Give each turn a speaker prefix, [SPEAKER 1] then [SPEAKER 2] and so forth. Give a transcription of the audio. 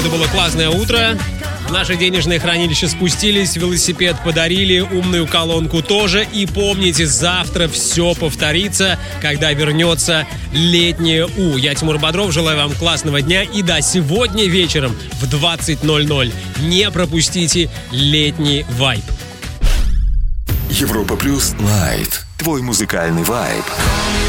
[SPEAKER 1] это было классное утро. В наше денежное хранилище спустились, велосипед подарили, умную колонку тоже. И помните, завтра все повторится, когда вернется летнее У. Я Тимур Бодров, желаю вам классного дня. И да, сегодня вечером в 20:00 не пропустите летний вайб.
[SPEAKER 2] Европа Плюс Лайт. Твой музыкальный вайб.